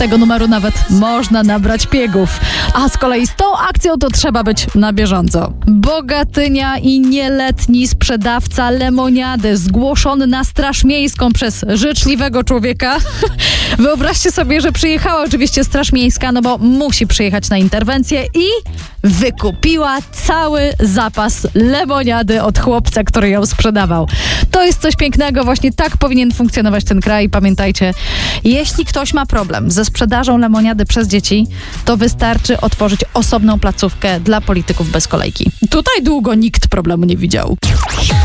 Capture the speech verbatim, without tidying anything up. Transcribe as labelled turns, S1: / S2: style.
S1: tego numeru nawet można nabrać piegów. A z kolei z tą akcją to trzeba być na bieżąco. Bogatynia i nieletni sprzedawca lemoniady zgłoszony na Straż Miejską przez życzliwego człowieka. Wyobraźcie sobie, że przyjechała oczywiście Straż Miejska, no bo musi przyjechać na interwencję i wykupiła cały zapas lemoniady od chłopca, który ją sprzedawał. To jest coś pięknego, właśnie tak powinien funkcjonować ten kraj. Pamiętajcie, jeśli ktoś ma problem ze sprzedażą lemoniady przez dzieci, to wystarczy otworzyć osobną placówkę dla polityków bez kolejki. Tutaj długo nikt problemu nie widział.